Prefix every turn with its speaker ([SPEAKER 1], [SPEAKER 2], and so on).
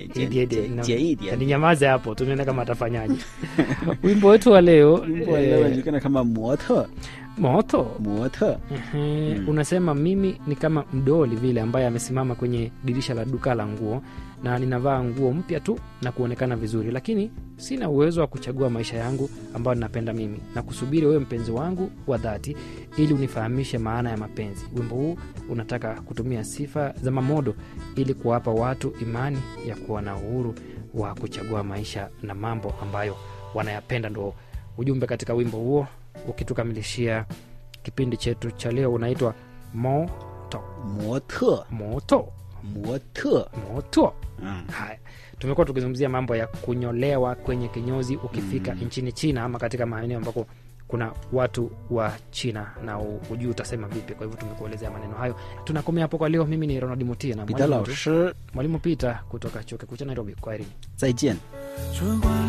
[SPEAKER 1] 简一点
[SPEAKER 2] Ni nyamaze hapo tunaona kama atafanyaje. Wimbo wetu wa leo
[SPEAKER 1] unajulikana kama moto.
[SPEAKER 2] Unasema mimi ni kama mdoli vile ambaye amesimama kwenye dirisha la duka la nguo na ninavaa nguo mpya tu na kuonekana vizuri, lakini sina uwezo wa kuchagua maisha yangu ambayo ninapenda mimi, na kusubiri wewe mpenzi wangu wa dhati ili unifahamishe maana ya mapenzi. Wimbo huu unataka kutumia sifa za Mamodo ili kuwapa watu imani ya kuwa na uhuru wa kuchagua maisha na mambo ambayo wanayapenda. Ndo ujumbe katika wimbo huo, ukitukamilishia kipindi chetu cha leo. Unaitwa moto. Haya, tumekuwa tukizungumzia mambo ya kunyolewa kwenye kinyozi ukifika nchini China ama katika maeneo ambako kuna watu wa China na ujui utasema vipi. Kwa hivyo tumekuelezea maneno hayo. Tunakomea hapo kwa leo. Mimi ni Ronald Mutia na mwalimu Peter kutoka Chuo Kikuu cha Nairobi. Kwaherini.
[SPEAKER 1] 再见.